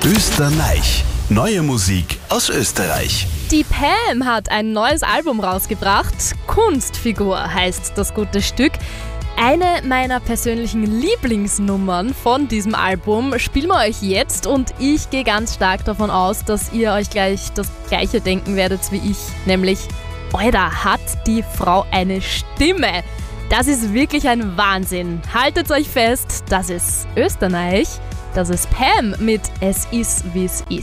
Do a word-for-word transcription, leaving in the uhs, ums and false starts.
Österreich. Neue Musik aus Österreich. Die Pam hat ein neues Album rausgebracht. Kunstfigur heißt das gute Stück. Eine meiner persönlichen Lieblingsnummern von diesem Album spielen wir euch jetzt und ich gehe ganz stark davon aus, dass ihr euch gleich das Gleiche denken werdet wie ich, nämlich, Alter, hat die Frau eine Stimme? Das ist wirklich ein Wahnsinn. Haltet euch fest, das ist Österreich, das ist Pam mit Es ist, wie's ist.